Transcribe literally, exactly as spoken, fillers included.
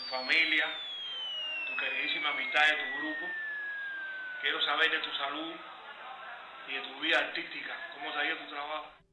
familia, tu queridísima amistad de tu grupo. Quiero saber de tu salud y de tu vida artística, cómo te ha ido tu trabajo.